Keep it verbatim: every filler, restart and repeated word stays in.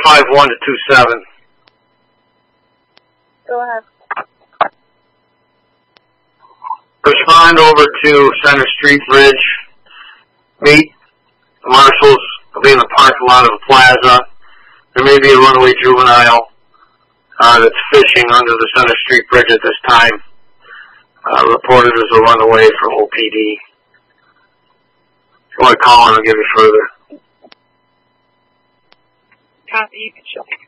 five one to two seven. Go ahead. Respond over to Center Street Bridge. Meet the marshals. They'll be in the parking lot of the plaza. There may be a runaway juvenile uh, that's fishing under the Center Street Bridge at this time. Uh, reported as a runaway from O P D. If you want to call in, I'll give you further. Copy. You can show me.